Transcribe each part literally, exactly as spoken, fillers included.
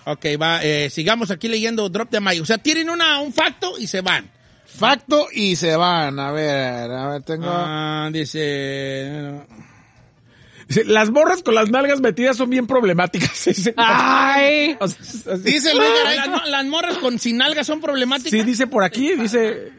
Ok, va, eh, sigamos aquí leyendo Drop the Mic. O sea, tienen una, un facto y se van. Facto y se van. A ver, a ver, tengo... Ah, dice... Las morras con las nalgas metidas son bien problemáticas. ¡Ay! O sea, así. Dice Luis Garay. Las, las morras con sin nalgas son problemáticas. Sí, dice por aquí, dice...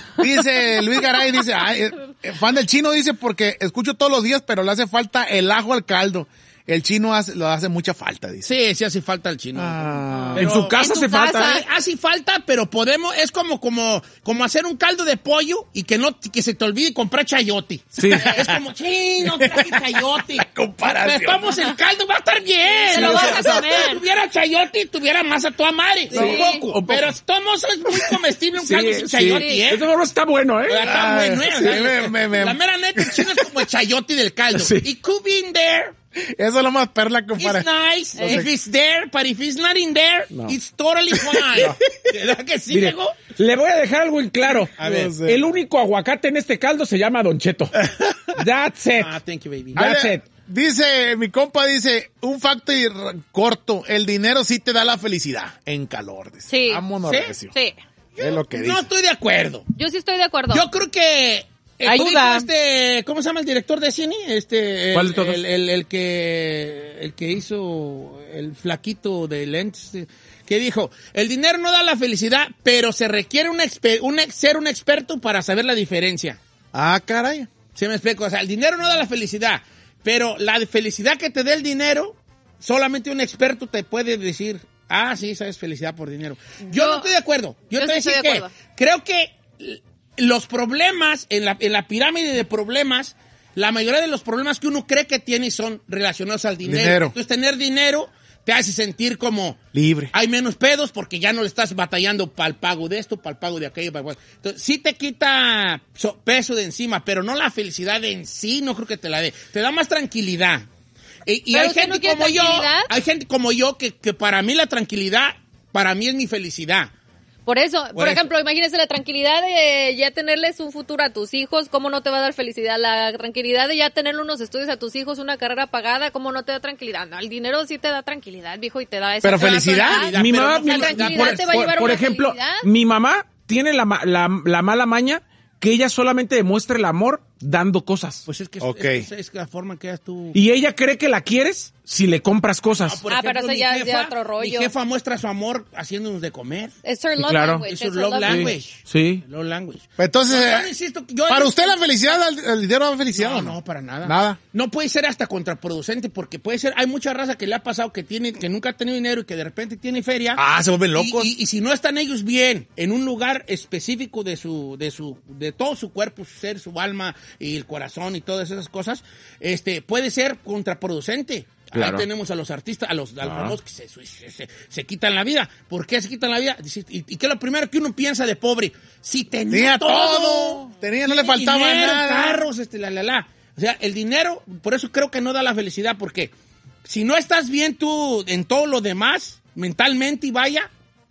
Dice Luis Garay, dice, ay, eh, fan del chino, dice, porque escucho todos los días, pero le hace falta el ajo al caldo. El chino hace, lo hace mucha falta, dice. Sí, sí hace falta el chino. Ah. En su casa hace falta. ¿eh? Hace falta, pero podemos, es como, como, como hacer un caldo de pollo y que no, que se te olvide comprar chayote. Sí. Es como, sí, no traje chayote. La comparación. Pero vamos, el caldo va a estar bien. Se lo vas a O sea, comer. Si tuviera chayote, tuviera más a tu madre. Sí. Un poco. Un poco. Pero todos es muy comestible un Sí, caldo sin sí. chayote, ¿eh? Este morro está bueno, ¿eh? Está bueno, ¿eh? sí, O sea, me- me- me- La mera neta, el chino es como el chayote del caldo. Sí. It could be in there. Eso es lo más perla It's comparación. nice if it's there, but if it's not in there, No. it's totally fine. ¿Verdad que sí, Mire, Diego? le voy a dejar algo en claro. A ver. No sé. El único aguacate en este caldo se llama Don Cheto. That's it. Ah, thank you, baby. That's Oye, it. Dice, mi compa dice, un facto y r- corto, el dinero sí te da la felicidad en calor. Dice. Sí. Vámonos, ¿Sí? recio. Sí. Es lo que dice. No estoy de acuerdo. Yo sí estoy de acuerdo. Yo creo que... eh, Ayuda. Este, ¿cómo se llama el director de cine? Este, el, ¿Cuál de todos? El, el, el que, el que hizo el flaquito de lentes, eh, que dijo, el dinero no da la felicidad, pero se requiere un, exper- un ex- ser un experto para saber la diferencia. Ah, caray. ¿Sí me explico? O sea, el dinero no da la felicidad, pero la felicidad que te dé el dinero, solamente un experto te puede decir, ah, sí, sabes felicidad por dinero. Yo, Yo- no estoy de acuerdo. Yo, yo te voy a sí decir estoy de que acuerdo. creo que los problemas, en la, en la pirámide de problemas, la mayoría de los problemas que uno cree que tiene son relacionados al dinero. Dinero. Entonces, tener dinero te hace sentir como... Libre. Hay menos pedos porque ya no le estás batallando para el pago de esto, para el pago de aquello. Para el... Entonces, sí te quita so- peso de encima, pero no la felicidad en sí, no creo que te la dé. Te da más tranquilidad. Y, y Pero hay usted gente no quiere como yo, tranquilidad. hay gente como yo que, que para mí la tranquilidad, para mí es mi felicidad. Por eso, por, Por eso. ejemplo, imagínese la tranquilidad de ya tenerles un futuro a tus hijos, ¿cómo no te va a dar felicidad? La tranquilidad de ya tenerle unos estudios a tus hijos, una carrera pagada, ¿cómo no te da tranquilidad? No, el dinero sí te da tranquilidad, viejo, y te da esa Pero tranquilidad. felicidad. Mi pero mamá, no mi- la tranquilidad por, te va a llevar por una ejemplo, felicidad. mi mamá tiene la, ma- la, la mala maña que ella solamente demuestra el amor dando cosas. Pues es que es- Ok. es, es la forma que das tú. Y ella cree que la quieres si le compras cosas. Por Ah, pero eso mi ya es de jefa- otro rollo. Mi jefa muestra su amor haciéndonos de comer. Es her Sí, love claro. language. Es su es her love love language. Sí. Love language. Entonces, No, yo eh, insisto, yo- para usted la felicidad, el, el dinero da felicidad. No, ¿o no? no, para nada. Nada. No puede ser hasta contraproducente porque puede ser, hay mucha raza que le ha pasado que tiene, que nunca ha tenido dinero y que de repente tiene feria. Ah, se vuelven locos. Y, y- y si no están ellos bien en un lugar específico de su, de su, de todo su cuerpo, su ser, su alma y el corazón y todas esas cosas, este, puede ser contraproducente. Claro. Ahí tenemos a los artistas, a los, a los famosos que se, se, se- se quitan la vida. ¿Por qué se quitan la vida? Dice, ¿Y, y qué es lo primero que uno piensa de pobre? Si tenía, Tenía todo, todo. Tenía, no le tiene faltaba dinero, nada. carros, este, la, la, la. O sea, el dinero, por eso creo que no da la felicidad, porque si no estás bien tú en todo lo demás, mentalmente y vaya,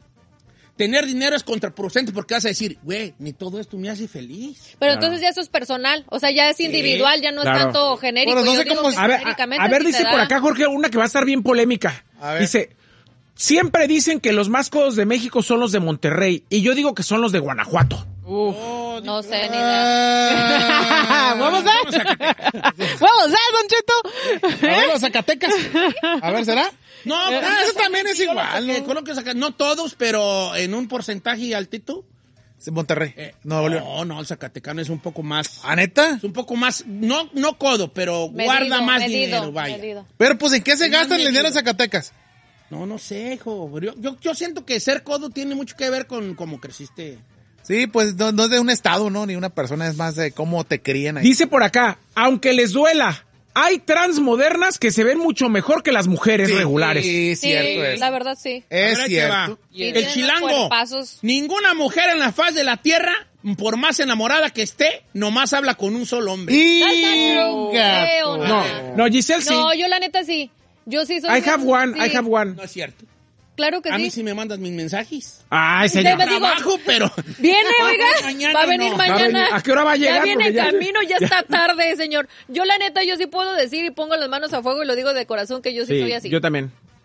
tener dinero es contraproducente porque vas a decir, güey, ni todo esto me hace feliz. Pero entonces ya eso es personal, o sea, ya es individual, ya no claro. es tanto genérico. Bueno, no Yo sé digo cómo- que A ver, a, genéricamente a ver sí dice te por da. acá Jorge una que va a estar bien polémica. A ver. Dice, siempre dicen que los más codos de México son los de Monterrey y yo digo que son los de Guanajuato. Oh, No sé, ni idea. Ah, ¿Vamos a? Vamos, ¿eh, Don Cheto? A ver, los Zacatecas. A ver, ¿será? No, Ah, pues, eso también es yo igual, lo que ¿no? conozco es acá, no todos, pero en un porcentaje altito. Monterrey. Eh, Nuevo León. No, no, el zacatecano es un poco más, ¿Ah, neta? es un poco más, no, no codo, pero Medido, guarda más medido, dinero, vaya. medido. Pero pues, ¿en qué se No, gasta el medido. dinero en Zacatecas? No, no sé, hijo. Yo, yo, yo siento que ser codo tiene mucho que ver con cómo creciste. Sí, pues no, no es de un estado, ¿no? Ni una persona, es más de cómo te crían ahí. Dice por acá, aunque les duela, hay trans modernas que se ven mucho mejor que las mujeres Sí, regulares. Sí, Sí, cierto es. la verdad sí. A ver, Es ahí te va. cierto. Y El tienen unos chilango. cuerpazos. Ninguna mujer en la faz de la tierra, por más enamorada que esté, nomás habla con un solo hombre. Y That's not true. gato. Feo, No, no, Giselle sí. No, yo la neta sí. Yo sí soy. I have one, sí. I have one. No es cierto. Claro que A sí. mí sí me mandas mis mensajes. Ay, Usted señor. me digo- Trabajo, pero... Viene, oiga. Mañana va a venir no. Va a mañana. venir. ¿A qué hora va a llegar? Ya viene Porque en ya- camino, ya está tarde, señor. Yo la neta, yo sí puedo decir y pongo las manos a fuego y lo digo de corazón que yo sí, Sí, soy así. yo también.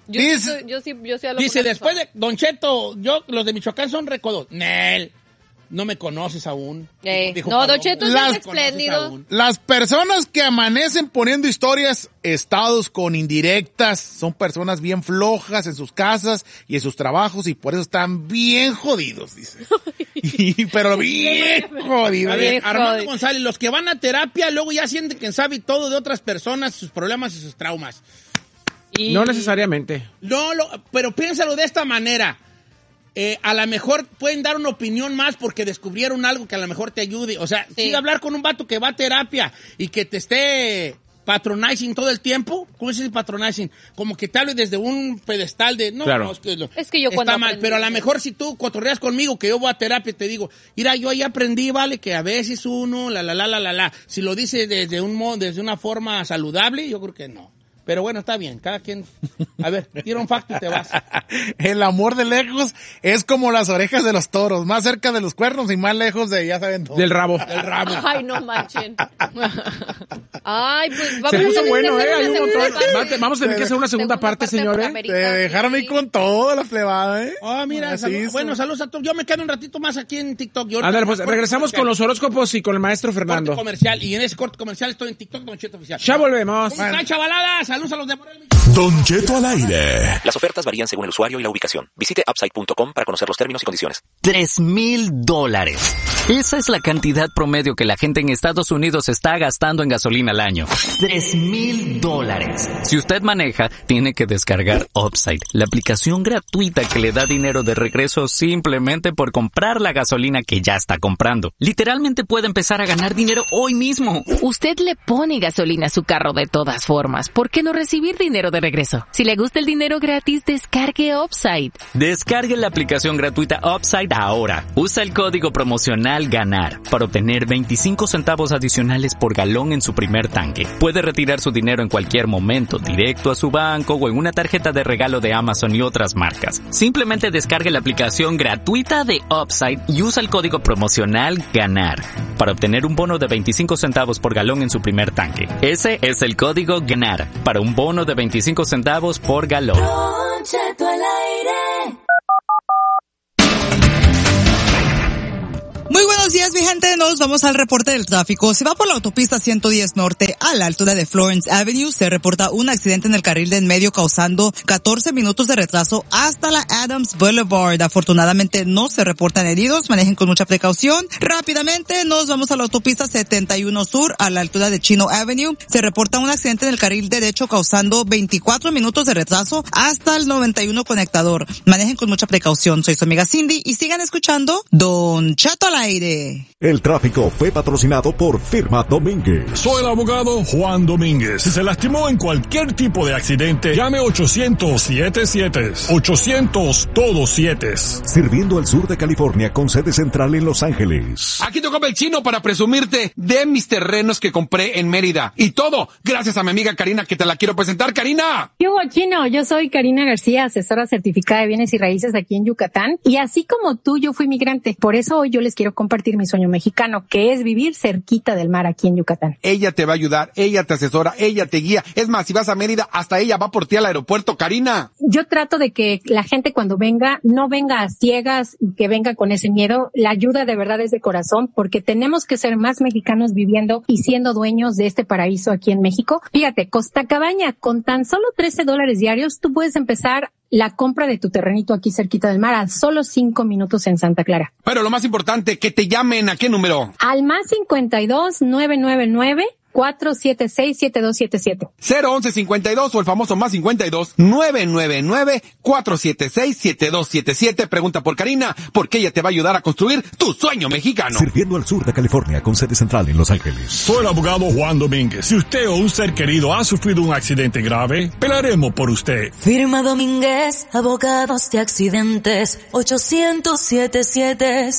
Yo, Dice- sí, yo sí, yo sí hablo Dice, con una después persona. de Don Cheto, yo, los de Michoacán son recodos. Nel, no me conoces aún. Eh, Dijo no, Don Palomo, Cheto es "No bien me conoces espléndido". aún. Las personas que amanecen poniendo historias, estados con indirectas, son personas bien flojas en sus casas y en sus trabajos y por eso están bien jodidos, dice. Y- pero bien jodidos. A ver, Viejo. Armando González, los que van a terapia luego ya sienten que saben todo de otras personas, sus problemas y sus traumas. Y- No necesariamente. No, lo, pero piénsalo de esta manera. Eh, a lo mejor pueden dar una opinión más porque descubrieron algo que a lo mejor te ayude. O sea, Sí. sí, hablar con un vato que va a terapia y que te esté patronizing todo el tiempo. ¿Cómo se dice patronizing? Como que te hable desde un pedestal de... No, Claro. no, es que, lo- Es que yo está cuando mal, aprendí- pero a lo mejor si tú cotorreas conmigo que yo voy a terapia te digo, mira, yo ahí aprendí, vale, que a veces uno, la, la, la, la, la, la. Si lo dice desde un modo, desde una forma saludable, yo creo que no. Pero bueno, está bien, cada quien... A ver, tira un facto y te vas. El amor de lejos es como las orejas de los toros, más cerca de los cuernos y más lejos de, ya saben todo. Del rabo. El ramo. Ay, no manchen. Ay, pues vamos Se a puso tener que bueno, hacer ¿eh? una Hay un segunda montón. parte. Va- Vamos a tener que hacer una segunda parte, por señores. América, Te dejaron sí. ahí con toda la plebada, ¿eh? Oh, mira, Así salud- hizo. bueno, saludos a todos. Yo me quedo un ratito más aquí en TikTok. Yo ahorita- Ándale, pues corte regresamos comercial. con los horóscopos y con el maestro Corte Fernando. comercial. Y en ese corte comercial estoy en TikTok, Don Cheto Oficial. Ya volvemos. ¿Cómo están, chavalada? Saludos a los de Morelia. Don Cheto al aire. Las ofertas varían según el usuario y la ubicación. Visite upside punto com para conocer los términos y condiciones. Tres mil dólares. Esa es la cantidad promedio que la gente en Estados Unidos está gastando en gasolina al año. Tres mil dólares. Si usted maneja, tiene que descargar Upside, la aplicación gratuita que le da dinero de regreso simplemente por comprar la gasolina que ya está comprando. Literalmente puede empezar a ganar dinero hoy mismo. Usted le pone gasolina a su carro de todas formas. ¿Por qué no recibir dinero de regreso? Si le gusta el dinero gratis, descargue Upside. Descargue la aplicación gratuita Upside ahora. Usa el código promocional GANAR para obtener veinticinco centavos adicionales por galón en su primer tanque. Puede retirar su dinero en cualquier momento, directo a su banco o en una tarjeta de regalo de Amazon y otras marcas. Simplemente descargue la aplicación gratuita de Upside y usa el código promocional GANAR para obtener un bono de veinticinco centavos por galón en su primer tanque. Ese es el código GANAR para un bono de veinticinco centavos por galón. Muy buenos días, mi gente. Nos vamos al reporte del tráfico. Se va por la autopista ciento diez Norte a la altura de Florence Avenue. Se reporta un accidente en el carril de en medio causando catorce minutos de retraso hasta la Adams Boulevard. Afortunadamente no se reportan heridos. Manejen con mucha precaución. Rápidamente nos vamos a la autopista setenta y uno Sur a la altura de Chino Avenue. Se reporta un accidente en el carril derecho causando veinticuatro minutos de retraso hasta el noventa y uno Conectador. Manejen con mucha precaución. Soy su amiga Cindy y sigan escuchando Don Cheto al aire. El tráfico fue patrocinado por Firma Domínguez. Soy el abogado Juan Domínguez. Si se lastimó en cualquier tipo de accidente, llame ochocientos siete siete. ochocientos todos siete. Sirviendo al sur de California con sede central en Los Ángeles. Aquí te compra el chino para presumirte de mis terrenos que compré en Mérida. Y todo gracias a mi amiga Karina, que te la quiero presentar. ¡Karina! ¿Qué hubo, chino? Yo soy Karina García, asesora certificada de bienes y raíces aquí en Yucatán. Y así como tú, yo fui migrante. Por eso hoy yo les quiero compartir mi sueño mexicano, que es vivir cerquita del mar aquí en Yucatán. Ella te va a ayudar, ella te asesora, ella te guía. Es más, si vas a Mérida, hasta ella va por ti al aeropuerto, Karina. Yo trato de que la gente cuando venga, no venga a ciegas y que venga con ese miedo. La ayuda de verdad es de corazón, porque tenemos que ser más mexicanos viviendo y siendo dueños de este paraíso aquí en México. Fíjate, Costa Cabaña, con tan solo trece dólares diarios, tú puedes empezar la compra de tu terrenito aquí cerquita del mar a solo cinco minutos en Santa Clara. Pero lo más importante, que te llamen. ¿A qué número? Al más cincuenta y dos, nueve nueve nueve, cuatro siete seis, siete dos siete siete. cero once cincuenta y dos o el famoso más cincuenta y dos, nueve nueve nueve, cuatro siete seis, siete dos siete siete. Pregunta por Karina, porque ella te va a ayudar a construir tu sueño mexicano. Sirviendo al sur de California con sede central en Los Ángeles. Soy el abogado Juan Domínguez. Si usted o un ser querido ha sufrido un accidente grave, pelaremos por usted. Firma Domínguez, abogados de accidentes, ochocientos siete siete.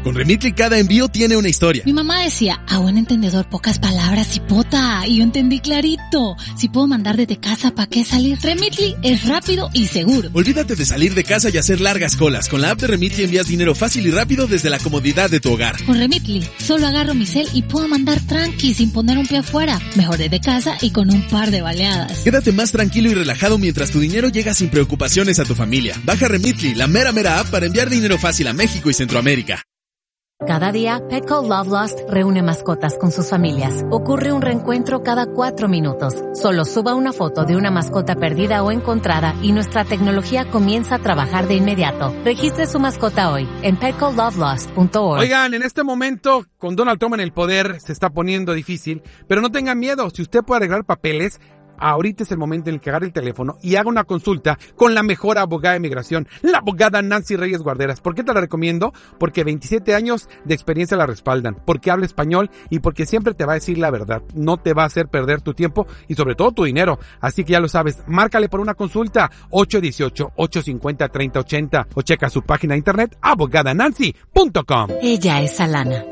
Con Remitly cada envío tiene una historia. Mi mamá decía, a buen entendedor pocas palabras y pota, y yo entendí clarito. Si puedo mandar desde casa, ¿para qué salir? Remitly es rápido y seguro. Olvídate de salir de casa y hacer largas colas. Con la app de Remitly envías dinero fácil y rápido desde la comodidad de tu hogar. Con Remitly, solo agarro mi cel y puedo mandar tranqui sin poner un pie afuera. Mejor desde casa y con un par de baleadas. Quédate más tranquilo y relajado mientras tu dinero llega sin preocupaciones a tu familia. Baja Remitly, la mera mera app para enviar dinero fácil a México y Centroamérica. Cada día, Petco Love Lost reúne mascotas con sus familias. Ocurre un reencuentro cada cuatro minutos. Solo suba una foto de una mascota perdida o encontrada y nuestra tecnología comienza a trabajar de inmediato. Registre su mascota hoy en petco love lost punto org. Oigan, en este momento, con Donald Trump en el poder, se está poniendo difícil, pero no tengan miedo. Si usted puede arreglar papeles, ahorita es el momento en el que agarre el teléfono y haga una consulta con la mejor abogada de migración, la abogada Nancy Reyes Guarderas. ¿Por qué te la recomiendo? Porque veintisiete años de experiencia la respaldan, porque habla español y porque siempre te va a decir la verdad. No te va a hacer perder tu tiempo y sobre todo tu dinero. Así que ya lo sabes, márcale por una consulta ocho uno ocho, ocho cinco cero, tres cero ocho cero o checa su página de internet abogada nancy punto com. Ella es Alana.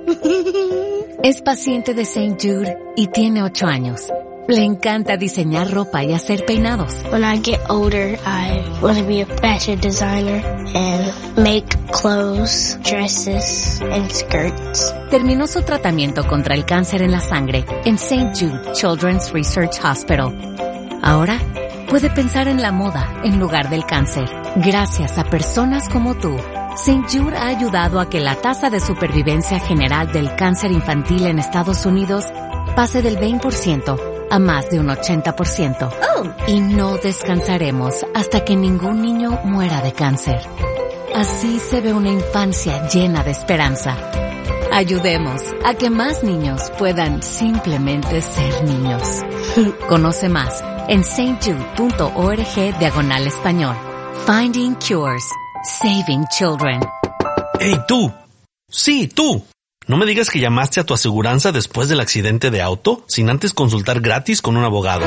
Es paciente de Saint Jude y tiene ocho años. Le encanta diseñar ropa y hacer peinados. When I get older, I want to be a fashion designer and make clothes, dresses, and skirts. Terminó su tratamiento contra el cáncer en la sangre en Saint Jude Children's Research Hospital. Ahora puede pensar en la moda en lugar del cáncer. Gracias a personas como tú, Saint Jude ha ayudado a que la tasa de supervivencia general del cáncer infantil en Estados Unidos pase del veinte por ciento a más de un ochenta por ciento. Oh. Y no descansaremos hasta que ningún niño muera de cáncer. Así se ve una infancia llena de esperanza. Ayudemos a que más niños puedan simplemente ser niños. Conoce más en saintjude punto org diagonal español. Finding Cures. Saving Children. ¡Hey, tú! Sí, tú. No me digas que llamaste a tu aseguranza después del accidente de auto sin antes consultar gratis con un abogado.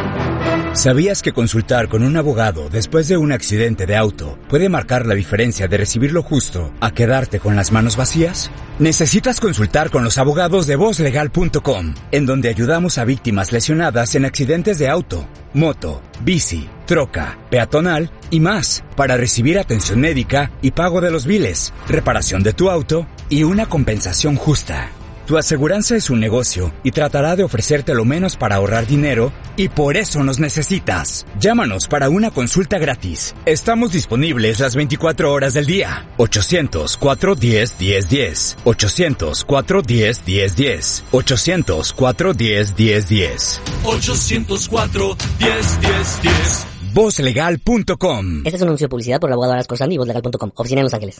¿Sabías que consultar con un abogado después de un accidente de auto puede marcar la diferencia de recibir lo justo a quedarte con las manos vacías? Necesitas consultar con los abogados de voz legal punto com, en donde ayudamos a víctimas lesionadas en accidentes de auto, moto, bici, troca, peatonal y más, para recibir atención médica y pago de los biles, reparación de tu auto y una compensación justa. Tu aseguranza es un negocio y tratará de ofrecerte lo menos para ahorrar dinero y por eso nos necesitas. Llámanos para una consulta gratis. Estamos disponibles las veinticuatro horas del día. ochocientos, cuatro uno cero, uno cero uno cero. ochocientos, cuatro uno cero, uno cero uno cero. ochocientos, cuatro uno cero, uno cero uno cero. ochocientos cuatro, diez, diez, diez. voz legal punto com. Este es un anuncio de publicidad por el abogado Aras Corsandi y voz legal punto com. Oficina en Los Ángeles.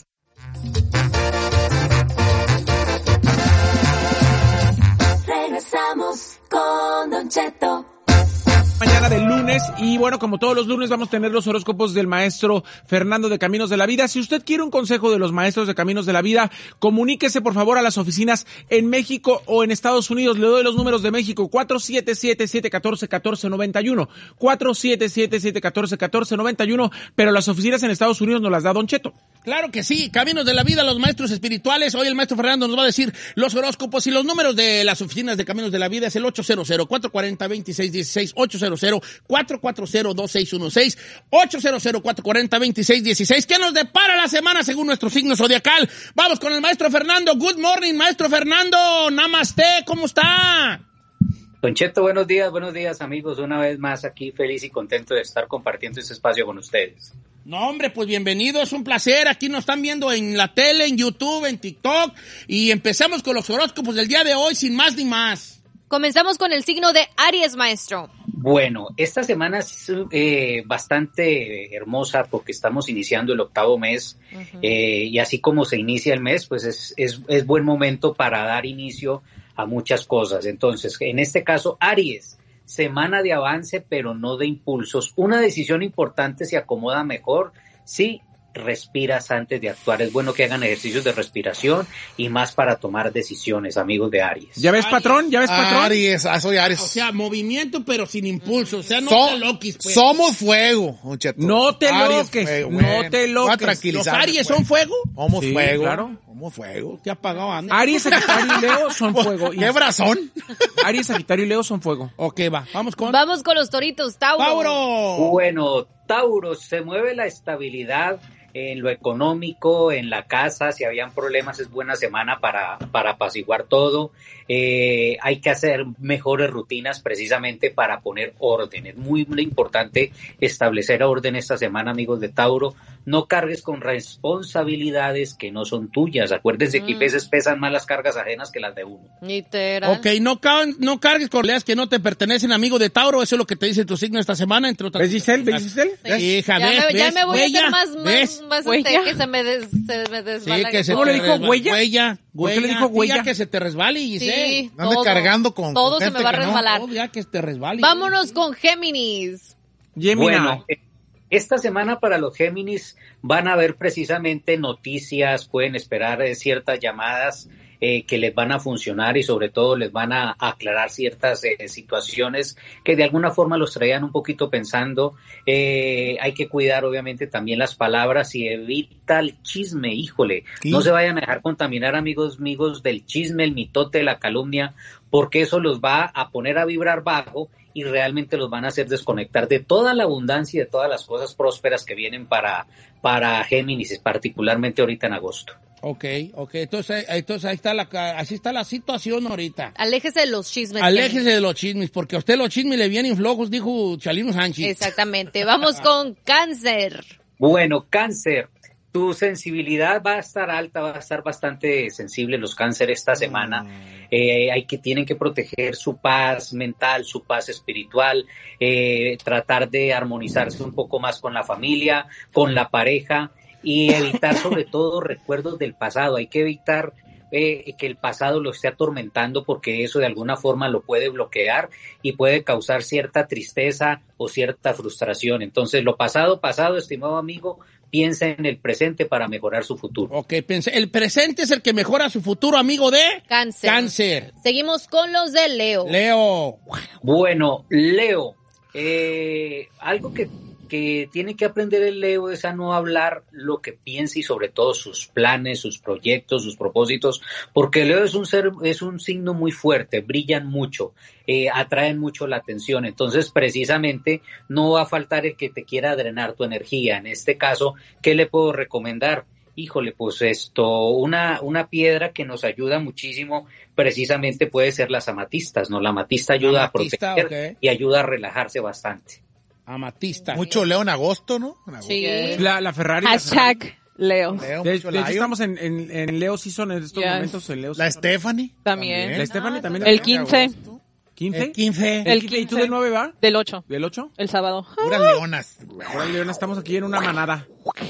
Regresamos con Don Cheto. Mañana del lunes, y bueno, como todos los lunes vamos a tener los horóscopos del maestro Fernando de Caminos de la Vida. Si usted quiere un consejo de los maestros de Caminos de la Vida, comuníquese por favor a las oficinas en México o en Estados Unidos. Le doy los números de México: cuatro siete siete, siete uno cuatro, uno cuatro nueve uno, cuatro siete siete, siete uno cuatro, uno cuatro nueve uno, pero las oficinas en Estados Unidos nos las da Don Cheto. Claro que sí, Caminos de la Vida, los maestros espirituales. Hoy el maestro Fernando nos va a decir los horóscopos y los números de las oficinas de Caminos de la Vida. Es el ocho cero cero, cuatro cuatro cero, dos seis uno seis, ocho cero cero, cuatro cuatro cero, dos seis uno seis, ocho cero cero, cuatro cuatro cero, dos seis uno seis. ¿Qué nos depara la semana según nuestro signo zodiacal? Vamos con el maestro Fernando. Good morning, maestro Fernando. Namaste, ¿cómo está? Don Cheto, buenos días, buenos días amigos. Una vez más aquí feliz y contento de estar compartiendo este espacio con ustedes. No, hombre, pues bienvenido, es un placer. Aquí nos están viendo en la tele, en YouTube, en TikTok. Y empezamos con los horóscopos del día de hoy, sin más ni más. Comenzamos con el signo de Aries, maestro. Bueno, esta semana es eh, bastante hermosa porque estamos iniciando el octavo mes. Uh-huh. eh, y así como se inicia el mes, pues es, es, es buen momento para dar inicio a muchas cosas. Entonces, en este caso, Aries, semana de avance, pero no de impulsos. Una decisión importante se acomoda mejor si respiras antes de actuar. Es bueno que hagan ejercicios de respiración y más para tomar decisiones, amigos de Aries. ¿Ya ves, patrón? ¿Ya ves, patrón? Aries, ah, soy Aries. O sea, movimiento, pero sin impulso. O sea, no So- te loquis, pues. Somos fuego, Don Cheto. No te Aries, loques, fuego, no bueno. te Voy a loques. tranquilizar, ¿Los Aries pues. son fuego? Somos Sí, fuego. claro. Somos fuego. ¿Te ha apagado anda? Aries, Sagitario y Leo son fuego. ¿Qué brazón? Aries, Sagitario y Leo son fuego. Ok, va. Vamos con... Vamos con los toritos, Tauro. ¡Tauro! Bueno, Tauro, se mueve la estabilidad en lo económico, en la casa. Si habían problemas, es buena semana para, para apaciguar todo. Eh, hay que hacer mejores rutinas precisamente para poner orden. Es muy, muy importante establecer orden esta semana, amigos de Tauro. No cargues con responsabilidades que no son tuyas. Acuérdense que a veces pesan más las cargas ajenas que las de uno. Literal. Ok, no, ca- no cargues con leas que no te pertenecen, amigo de Tauro. Eso es lo que te dice tu signo esta semana, entre otras ¿Ves, Giselle? ¿Ves, Giselle? cosas. Hija, Ya ves, me, ya ves, me voy a huella, hacer más, ¿ves? más, más ¿Huella? este, que se me, des, se me Sí, desbala. que se ¿Cómo te le dijo, resbala- huella? Huella, ¿Por qué le huella. dijo huella? Ya que se te resbale, Giselle. Sí, No ande todo, cargando con- todo con se gente me va a que no. resbalar. No, ya que te resbale. Vámonos con Géminis. Gemini. Bueno, eh, esta semana para los Géminis van a haber precisamente noticias, pueden esperar eh, ciertas llamadas eh, que les van a funcionar y sobre todo les van a, a aclarar ciertas eh, situaciones que de alguna forma los traían un poquito pensando. Eh, hay que cuidar obviamente también las palabras y evita el chisme, híjole. Sí. No se vayan a dejar contaminar, amigos, amigos, del chisme, el mitote, la calumnia, porque eso los va a poner a vibrar bajo y realmente los van a hacer desconectar de toda la abundancia y de todas las cosas prósperas que vienen para, para Géminis, particularmente ahorita en agosto. Ok, ok. Entonces, entonces ahí está la, ca- así está la situación ahorita. Aléjese de los chismes. Aléjese Géminis. de los chismes, porque a usted los chismes le vienen flojos, dijo Chalino Sánchez. Exactamente. Vamos con Cáncer. Bueno, Cáncer, tu sensibilidad va a estar alta, va a estar bastante sensible los Cáncer esta semana. Eh, hay que tienen que proteger su paz mental, su paz espiritual, eh, tratar de armonizarse un poco más con la familia, con la pareja y evitar sobre todo recuerdos del pasado. Hay que evitar eh, que el pasado lo esté atormentando porque eso de alguna forma lo puede bloquear y puede causar cierta tristeza o cierta frustración. Entonces, lo pasado, pasado, estimado amigo, piensa en el presente para mejorar su futuro. Ok, pensé, el presente es el que mejora su futuro, amigo de Cáncer. Cáncer. Seguimos con los de Leo. Leo. Bueno, Leo, eh, algo que, que tiene que aprender el Leo es a no hablar lo que piensa y sobre todo sus planes, sus proyectos, sus propósitos, porque Leo es un ser, es un signo muy fuerte, brillan mucho, eh, atraen mucho la atención, entonces precisamente no va a faltar el que te quiera drenar tu energía. En este caso, ¿qué le puedo recomendar? Híjole, pues esto, una, una piedra que nos ayuda muchísimo precisamente puede ser las amatistas, ¿no? La amatista ayuda Amatista, a proteger ok. y ayuda a relajarse bastante. Amatista. Mucho Leo en agosto, ¿no? En agosto. Sí. La, la Ferrari. la Ferrari. Hashtag Leo. Leo, De, mucho de hecho, Lion. estamos en, en, en Leo Season en estos Ya. momentos. En Leo La Season. Stephanie. También. La Stephanie también. El está- quince. ¿quince? El quince. El ¿Y tú quince. del nueve va? Del ocho. ¿Del ocho? El sábado. Puras leonas. Ahora, Leona, estamos aquí en una manada.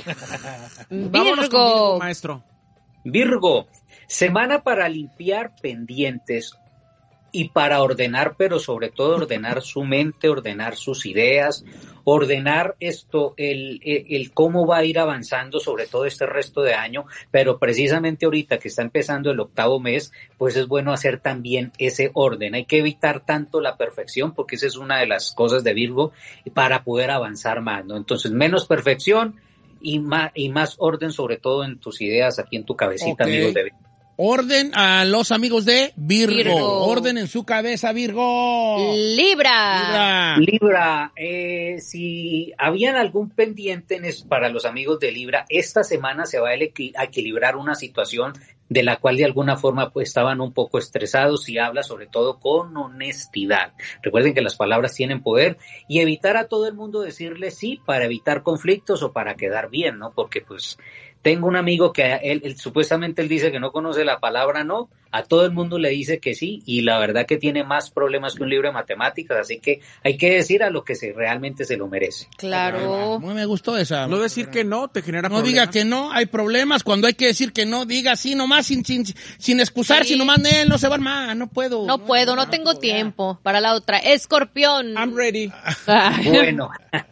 Vámonos con Virgo. Virgo, maestro. Virgo, semana para limpiar pendientes y para ordenar, pero sobre todo ordenar su mente, ordenar sus ideas, ordenar esto, el, el, el cómo va a ir avanzando sobre todo este resto de año, pero precisamente ahorita que está empezando el octavo mes, pues es bueno hacer también ese orden. Hay que evitar tanto la perfección, porque esa es una de las cosas de Virgo, para poder avanzar más, ¿no? Entonces, menos perfección y más, y más orden, sobre todo en tus ideas, aquí en tu cabecita, Ok. amigos de Virgo. Orden a los amigos de Virgo. Virgo. Orden en su cabeza, Virgo. Libra. Libra. Libra, eh, si habían algún pendiente en es- para los amigos de Libra, esta semana se va a, equi- a equilibrar una situación de la cual de alguna forma pues, estaban un poco estresados y habla sobre todo con honestidad. Recuerden que las palabras tienen poder y evitar a todo el mundo decirle sí para evitar conflictos o para quedar bien, ¿no? Porque pues tengo un amigo que él, él- supuestamente él dice que no conoce la palabra no, a todo el mundo le dice que sí y la verdad que tiene más problemas que un libro de matemáticas, así que hay que decir a lo que se realmente se lo merece. Claro. Muy me gustó esa. No decir que no te genera No problemas. diga que no, hay problemas. Cuando hay que decir que no, diga sí nomás, sin, sin, sin excusar, sí. Si nomás él no se va a armar, no puedo. No, no puedo, no, no tengo no, tiempo ya. Para la otra. Escorpión. I'm ready. Bueno,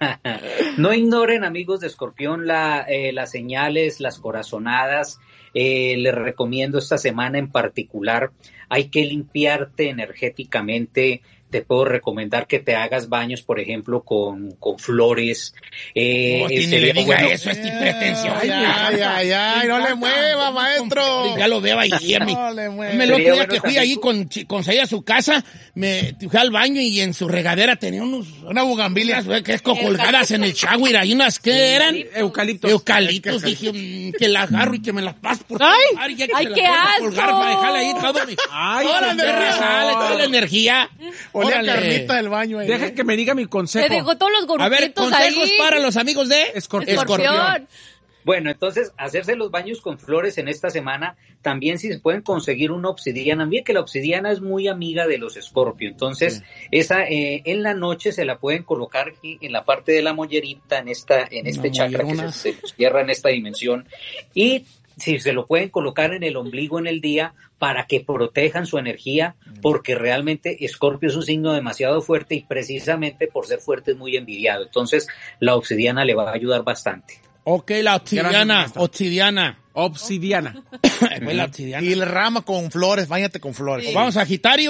no ignoren, amigos de Escorpión, la, eh, las señales, las corazonadas. Eh, les recomiendo esta semana en particular, hay que limpiarte energéticamente. Te puedo recomendar que te hagas baños, por ejemplo, con, con flores. Eh, no, ni le diga bueno. Eso, es tu pretensión. Ay, ay, ay, ay, no le mueva, maestro. Ya lo veo ahí. No le mueva. Me lo otro día que fui ahí con, con Saí a su casa, me fui al baño y en su regadera tenía unos, una bugambilia que es colgadas en el shower. Hay unas que eran eucaliptos. Eucaliptos. Dije mmm, que la agarro y que me las paso por ay, ya que ay, qué asco. Colgar para dejarla ahí todo mi, ay, toda, la sale, toda la energía. Olía carnita del baño ahí. Deja que me diga mi consejo. Te dejó todos los gorritos. A ver, consejos ahí. Para los amigos de Escorpión. Escorpión. Bueno, entonces, hacerse los baños con flores en esta semana, también si se pueden conseguir una obsidiana, bien que la obsidiana es muy amiga de los Escorpio, entonces, sí. esa eh, en la noche se la pueden colocar aquí en la parte de la mollerita, en esta, en este una chakra mollerona. Que se, se cierra en esta dimensión, y si se lo pueden colocar en el ombligo en el día para que protejan su energía, porque realmente Escorpio es un signo demasiado fuerte y precisamente por ser fuerte es muy envidiado. Entonces, la obsidiana le va a ayudar bastante. Ok, la obsidiana, obsidiana. Obsidiana. Pues la obsidiana. Y la rama con flores, báñate con flores. Sí. Vamos, Sagitario.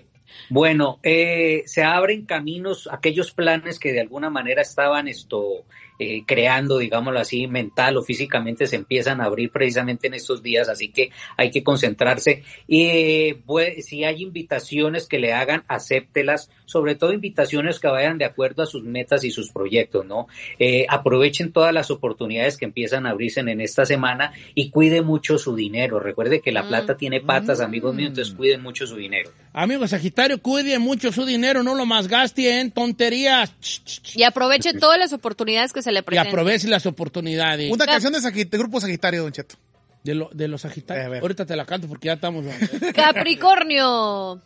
Bueno, eh, se abren caminos, aquellos planes que de alguna manera estaban esto eh, creando, digámoslo así, mental o físicamente, se empiezan a abrir precisamente en estos días, así que hay que concentrarse. Y eh, pues, si hay invitaciones que le hagan, acéptelas, sobre todo invitaciones que vayan de acuerdo a sus metas y sus proyectos, ¿no? Eh, aprovechen todas las oportunidades que empiezan a abrirse en esta semana y cuide mucho su dinero. Recuerde que la mm. plata tiene patas, mm. amigos míos, entonces cuiden mucho su dinero. Amigos Sagitario, cuide mucho su dinero, no lo malgaste en tonterías. Y aproveche todas las oportunidades que se le presenten. Y aproveche las oportunidades. Una canción de, Sagit- de Grupo Sagitario, Don Cheto. De, lo, de los Sagitarios. Eh, ahorita te la canto porque ya estamos... Capricornio.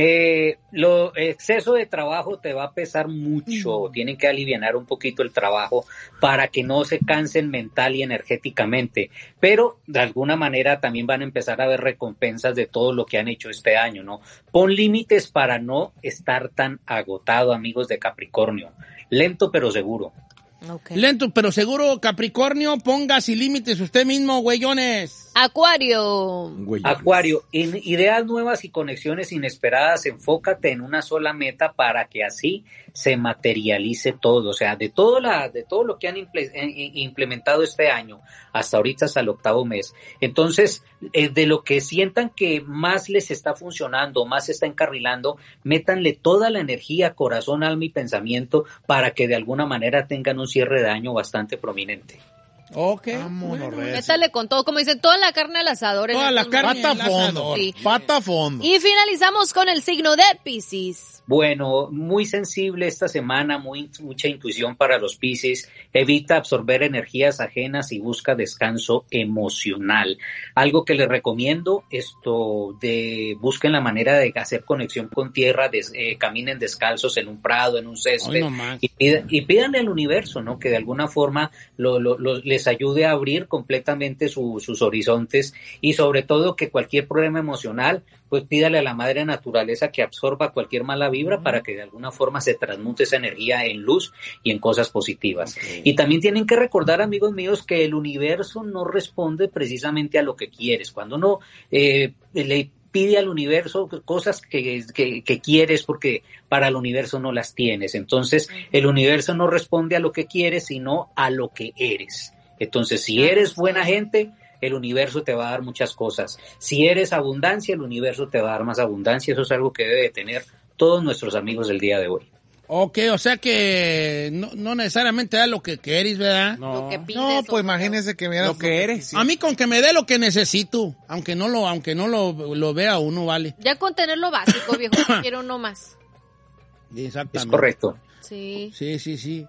Eh, lo exceso de trabajo te va a pesar mucho, mm. tienen que alivianar un poquito el trabajo para que no se cansen mental y energéticamente, pero de alguna manera también van a empezar a ver recompensas de todo lo que han hecho este año, ¿no? Pon límites para no estar tan agotado, amigos de Capricornio, lento pero seguro. Okay. Lento pero seguro, Capricornio, póngase límites usted mismo, güeyones. Acuario. Acuario, en ideas nuevas y conexiones inesperadas, enfócate en una sola meta para que así se materialice todo, o sea, de todo, la, de todo lo que han imple- implementado este año, hasta ahorita, hasta el octavo mes. Entonces, eh, de lo que sientan que más les está funcionando, más se está encarrilando, métanle toda la energía, corazón, alma y pensamiento para que de alguna manera tengan un cierre de año bastante prominente. Ok, bueno, métale con todo, como dicen, toda la carne al asador. Toda la carne pata a fondo, sí. pata a fondo. Y finalizamos con el signo de Piscis. Bueno, muy sensible esta semana, muy mucha intuición para los Piscis. Evita absorber energías ajenas y busca descanso emocional. Algo que les recomiendo, esto de busquen la manera de hacer conexión con tierra, des, eh, caminen descalzos en un prado, en un césped, no y, pida, y pídanle al universo, ¿no? Que de alguna forma lo, lo, lo, les ayude a abrir completamente su, sus horizontes y sobre todo que cualquier problema emocional, pues pídale a la madre naturaleza que absorba cualquier mala vibra uh-huh. para que de alguna forma se transmute esa energía en luz y en cosas positivas. Okay. Y también tienen que recordar, amigos míos, que el universo no responde precisamente a lo que quieres. Cuando uno eh, le pide al universo cosas que, que, que quieres porque para el universo no las tienes. Entonces, el universo no responde a lo que quieres, sino a lo que eres. Entonces, si eres buena gente, el universo te va a dar muchas cosas. Si eres abundancia, el universo te va a dar más abundancia. Eso es algo que debe de tener todos nuestros amigos del día de hoy. Ok, o sea que no, no necesariamente da lo que quieres, ¿verdad? No, lo que pides, no pues imagínese que me da lo que eres. Sí. A mí con que me dé lo que necesito, aunque no lo aunque no lo, lo vea uno, vale. Ya con tener lo básico, viejo, quiero uno más. Exactamente. Es correcto. Sí. Sí, sí, sí.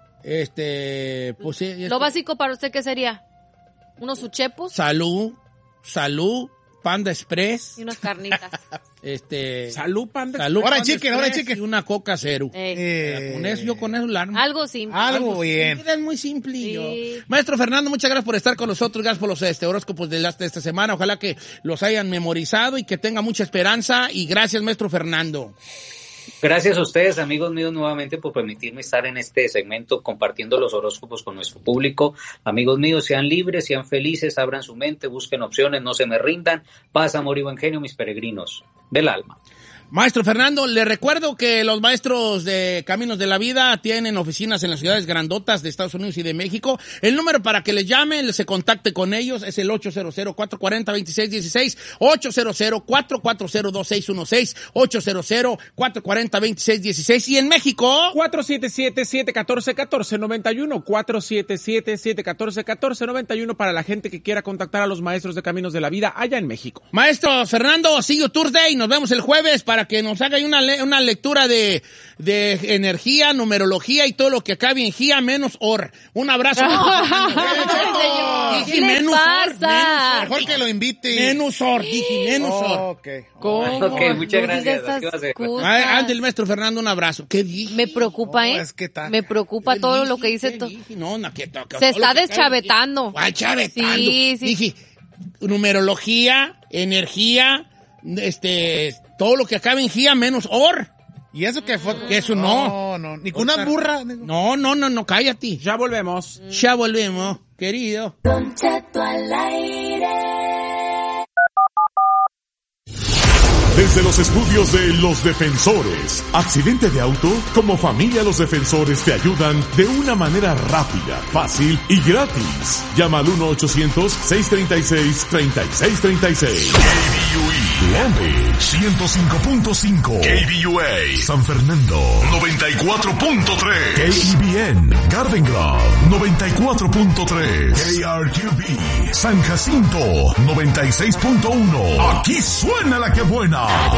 Este, pues sí. Lo básico para usted, ¿qué sería? ¿Unos uchepos? Salud, salud, Panda Express. Y unas carnitas. Este. Salud, Panda Salud, Ahora Panda chicken, ahora Express chicken. Y una Coca Cero. Eh. Con eso, yo con eso la armo. Algo simple. Algo bien. simple, es muy simple. Sí. Maestro Fernando, muchas gracias por estar con nosotros. Gracias por los este, horóscopos de, la, de esta semana. Ojalá que los hayan memorizado y que tenga mucha esperanza. Y gracias, maestro Fernando. Gracias a ustedes, amigos míos, nuevamente por permitirme estar en este segmento compartiendo los horóscopos con nuestro público. Amigos míos, sean libres, sean felices, abran su mente, busquen opciones, no se me rindan. Paz, amor y buen genio, mis peregrinos del alma. Maestro Fernando, le recuerdo que los maestros de Caminos de la Vida tienen oficinas en las ciudades grandotas de Estados Unidos y de México. El número para que les llamen, se contacte con ellos es el ocho cero cero, cuatro cuatro cero, dos seis uno seis, ocho cero cero, cuatro cuatro cero, dos seis uno seis, ocho cero cero, cuatro cuatro cero, dos seis uno seis. Y en México, cuatro siete siete, siete uno cuatro, uno cuatro nueve uno, cuatro siete siete, siete uno cuatro, uno cuatro nueve uno para la gente que quiera contactar a los maestros de Caminos de la Vida allá en México. Maestro Fernando, see you Thursday. Nos vemos el jueves para que nos haga una, le una lectura de, de energía, numerología y todo lo que acabe en gia menos or. Un abrazo. ¿Qué le pasa? Mejor que lo invite. Menos or, dije, menos Oh, or. ok. ¿Cómo? Ok, muchas No gracias. digas Así va a ser. esas cosas. Ah, Ándale, maestro Fernando, un abrazo. ¿Qué dije? Me preocupa, ¿eh? No, es que está- Me preocupa ¿Qué todo dije? lo que dice. ¿Qué to- dije? No, no, que, que- Se todo está lo que deschavetando. cae- Ah, chavetando. Sí, sí. Dije, numerología, energía, este, todo lo que acabe en gia menos or. ¿Y eso qué fue? Que eso no. No, no. Ni con una burra. No, no, no, no, cállate. Ya volvemos. Ya volvemos, querido. Don Cheto al aire. Desde los estudios de Los Defensores. ¿Accidente de auto? Como familia Los Defensores te ayudan de una manera rápida, fácil y gratis. Llama al uno ochocientos, seiscientos treinta y seis, treinta y seis treinta y seis. K B U E Long Beach ciento cinco punto cinco. K B U A San Fernando noventa y cuatro punto tres. K E B N Garden Grove noventa y cuatro punto tres. K R Q B San Jacinto noventa y seis punto uno. Aquí suena la que buena.